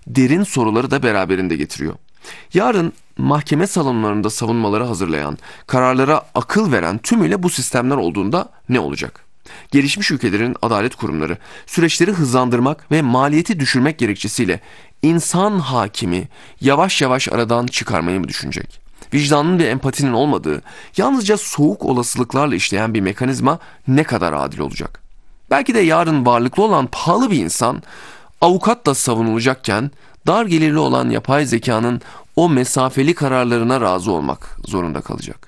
derin soruları da beraberinde getiriyor. Yarın mahkeme salonlarında savunmaları hazırlayan, kararlara akıl veren tümüyle bu sistemler olduğunda ne olacak? Gelişmiş ülkelerin adalet kurumları süreçleri hızlandırmak ve maliyeti düşürmek gerekçesiyle insan hakimi yavaş yavaş aradan çıkarmayı mı düşünecek? Vicdanın ve empatinin olmadığı, yalnızca soğuk olasılıklarla işleyen bir mekanizma ne kadar adil olacak? Belki de yarın varlıklı olan pahalı bir insan avukatla savunulacakken dar gelirli olan yapay zekanın o mesafeli kararlarına razı olmak zorunda kalacak.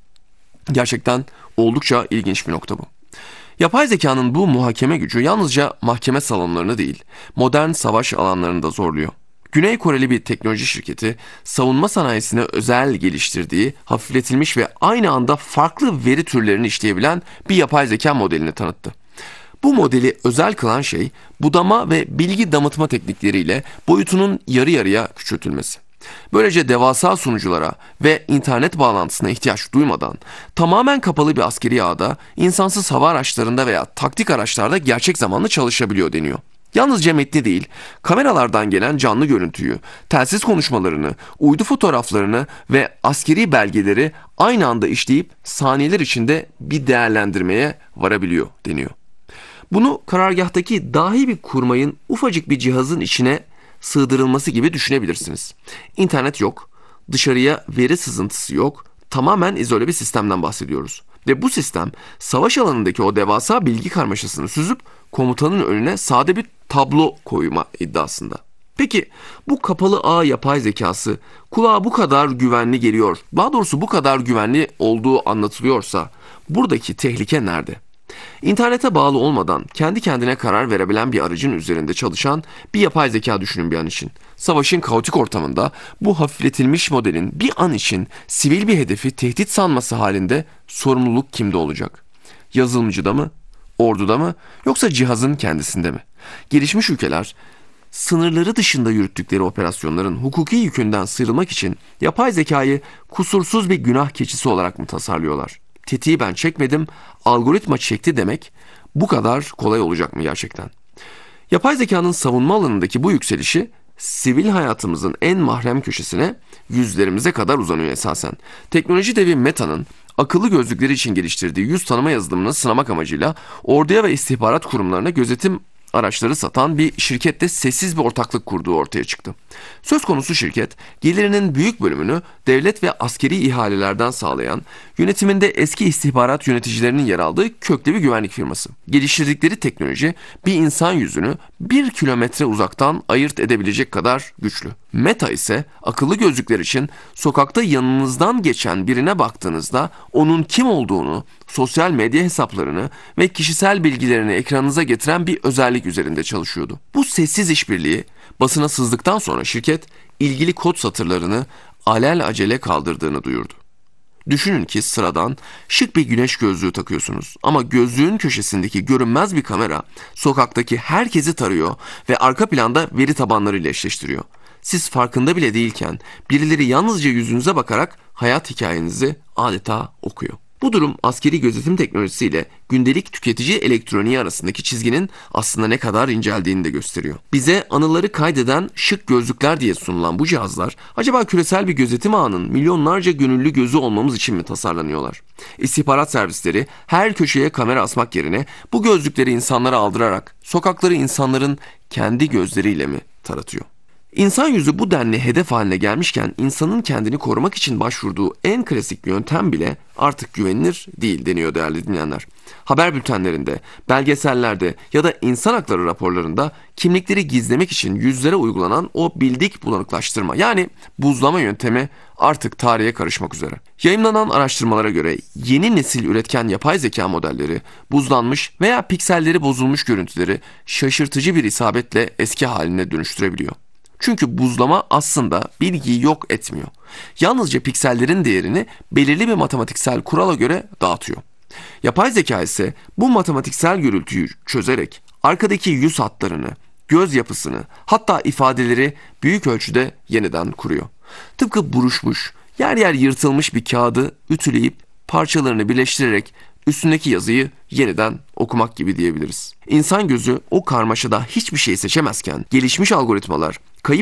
Gerçekten oldukça ilginç bir nokta bu. Yapay zekanın bu muhakeme gücü yalnızca mahkeme salonlarını değil, modern savaş alanlarını da zorluyor. Güney Koreli bir teknoloji şirketi, savunma sanayisine özel geliştirdiği, hafifletilmiş ve aynı anda farklı veri türlerini işleyebilen bir yapay zeka modelini tanıttı. Bu modeli özel kılan şey, budama ve bilgi damıtma teknikleriyle boyutunun yarı yarıya küçültülmesi. Böylece devasa sunuculara ve internet bağlantısına ihtiyaç duymadan tamamen kapalı bir askeri ağda, insansız hava araçlarında veya taktik araçlarda gerçek zamanlı çalışabiliyor deniyor. Yalnızca metni değil, kameralardan gelen canlı görüntüyü, telsiz konuşmalarını, uydu fotoğraflarını ve askeri belgeleri aynı anda işleyip saniyeler içinde bir değerlendirmeye varabiliyor deniyor. Bunu karargahtaki dahi bir kurmayın ufacık bir cihazın içine sığdırılması gibi düşünebilirsiniz. İnternet yok, dışarıya veri sızıntısı yok, tamamen izole bir sistemden bahsediyoruz. Ve bu sistem savaş alanındaki o devasa bilgi karmaşasını süzüp komutanın önüne sade bir tablo koyma iddiasında. Peki bu kapalı ağ yapay zekası kulağa bu kadar güvenli geliyor, daha doğrusu bu kadar güvenli olduğu anlatılıyorsa buradaki tehlike nerede? İnternete bağlı olmadan kendi kendine karar verebilen bir aracın üzerinde çalışan bir yapay zeka düşünün bir an için. Savaşın kaotik ortamında bu hafifletilmiş modelin bir an için sivil bir hedefi tehdit sanması halinde sorumluluk kimde olacak? Yazılımcıda mı? Orduda mı? Yoksa cihazın kendisinde mi? Gelişmiş ülkeler sınırları dışında yürüttükleri operasyonların hukuki yükünden sıyrılmak için yapay zekayı kusursuz bir günah keçisi olarak mı tasarlıyorlar? Tetiği ben çekmedim, algoritma çekti demek bu kadar kolay olacak mı gerçekten? Yapay zekanın savunma alanındaki bu yükselişi sivil hayatımızın en mahrem köşesine, yüzlerimize kadar uzanıyor esasen. Teknoloji devi Meta'nın akıllı gözlükleri için geliştirdiği yüz tanıma yazılımını sınamak amacıyla orduya ve istihbarat kurumlarına gözetim araçları satan bir şirkette sessiz bir ortaklık kurduğu ortaya çıktı. Söz konusu şirket, gelirinin büyük bölümünü devlet ve askeri ihalelerden sağlayan, yönetiminde eski istihbarat yöneticilerinin yer aldığı köklü bir güvenlik firması. Geliştirdikleri teknoloji, bir insan yüzünü 1 kilometre uzaktan ayırt edebilecek kadar güçlü. Meta ise akıllı gözlükler için sokakta yanınızdan geçen birine baktığınızda onun kim olduğunu, sosyal medya hesaplarını ve kişisel bilgilerini ekranınıza getiren bir özellik üzerinde çalışıyordu. Bu sessiz işbirliği basına sızdıktan sonra şirket ilgili kod satırlarını alelacele kaldırdığını duyurdu. Düşünün ki sıradan şık bir güneş gözlüğü takıyorsunuz ama gözlüğün köşesindeki görünmez bir kamera sokaktaki herkesi tarıyor ve arka planda veri tabanlarıyla eşleştiriyor. Siz farkında bile değilken birileri yalnızca yüzünüze bakarak hayat hikayenizi adeta okuyor. Bu durum askeri gözetim teknolojisiyle gündelik tüketici elektroniği arasındaki çizginin aslında ne kadar inceldiğini de gösteriyor. Bize anıları kaydeden şık gözlükler diye sunulan bu cihazlar acaba küresel bir gözetim ağının milyonlarca gönüllü gözü olmamız için mi tasarlanıyorlar? İstihbarat servisleri her köşeye kamera asmak yerine bu gözlükleri insanlara aldırarak sokakları insanların kendi gözleriyle mi taratıyor? İnsan yüzü bu denli hedef haline gelmişken insanın kendini korumak için başvurduğu en klasik yöntem bile artık güvenilir değil deniyor değerli dinleyenler. Haber bültenlerinde, belgesellerde ya da insan hakları raporlarında kimlikleri gizlemek için yüzlere uygulanan o bildik bulanıklaştırma yani buzlama yöntemi artık tarihe karışmak üzere. Yayımlanan araştırmalara göre yeni nesil üretken yapay zeka modelleri buzlanmış veya pikselleri bozulmuş görüntüleri şaşırtıcı bir isabetle eski haline dönüştürebiliyor. Çünkü buzlama aslında bilgiyi yok etmiyor. Yalnızca piksellerin değerini belirli bir matematiksel kurala göre dağıtıyor. Yapay zeka ise bu matematiksel gürültüyü çözerek arkadaki yüz hatlarını, göz yapısını, hatta ifadeleri büyük ölçüde yeniden kuruyor. Tıpkı buruşmuş, yer yer yırtılmış bir kağıdı ütüleyip parçalarını birleştirerek üstündeki yazıyı yeniden okumak gibi diyebiliriz. İnsan gözü o karmaşada hiçbir şey seçemezken gelişmiş algoritmalar